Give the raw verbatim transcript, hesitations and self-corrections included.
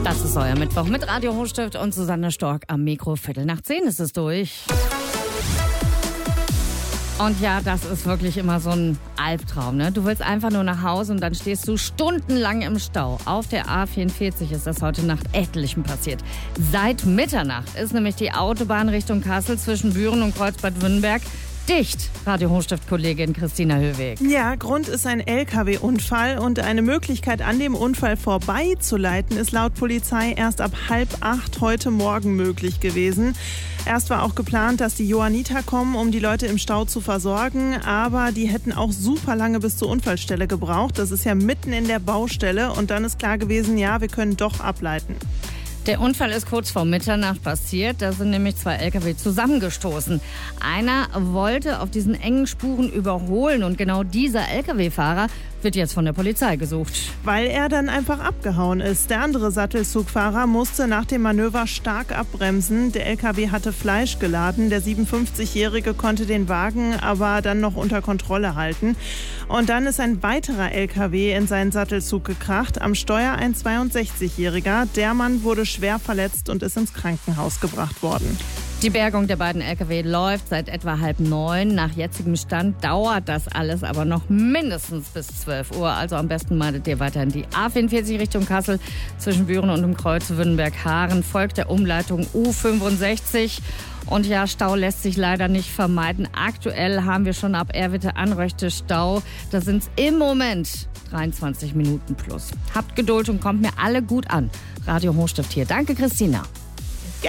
Das ist euer Mittwoch mit Radio Hochstift und Susanne Stork am Mikro. Viertel nach zehn ist es durch. Und ja, das ist wirklich immer so ein Albtraum, ne? Du willst einfach nur nach Hause und dann stehst du stundenlang im Stau. Auf der A vierundvierzig ist das heute Nacht etlichem passiert. Seit Mitternacht ist nämlich die Autobahn Richtung Kassel zwischen Büren und Kreuzbad-Wünnenberg dicht. Radio Hochstift-Kollegin Christina Höweg. Ja, Grund ist ein L K W-Unfall und eine Möglichkeit, an dem Unfall vorbeizuleiten, ist laut Polizei erst ab halb acht heute Morgen möglich gewesen. Erst war auch geplant, dass die Johanniter kommen, um die Leute im Stau zu versorgen, aber die hätten auch super lange bis zur Unfallstelle gebraucht. Das ist ja mitten in der Baustelle und dann ist klar gewesen, ja, wir können doch ableiten. Der Unfall ist kurz vor Mitternacht passiert. Da sind nämlich zwei L K W zusammengestoßen. Einer wollte auf diesen engen Spuren überholen und genau dieser L K W-Fahrer wird jetzt von der Polizei gesucht. Weil er dann einfach abgehauen ist. Der andere Sattelzugfahrer musste nach dem Manöver stark abbremsen. Der L K W hatte Fleisch geladen. Der siebenundfünfzigjährige konnte den Wagen aber dann noch unter Kontrolle halten. Und dann ist ein weiterer L K W in seinen Sattelzug gekracht. Am Steuer ein zweiundsechzigjähriger. Der Mann wurde schwer verletzt und ist ins Krankenhaus gebracht worden. Die Bergung der beiden L K W läuft seit etwa halb neun. Nach jetzigem Stand dauert das alles aber noch mindestens bis zwölf Uhr. Also am besten meidet ihr weiterhin die A vierundvierzig Richtung Kassel. Zwischen Büren und dem Kreuz Wünnenberg-Haaren folgt der Umleitung U fünfundsechzig. Und ja, Stau lässt sich leider nicht vermeiden. Aktuell haben wir schon ab Erwitte-Anröchte Stau. Da sind es im Moment dreiundzwanzig Minuten plus. Habt Geduld und kommt mir alle gut an. Radio Hochstift hier. Danke, Christina.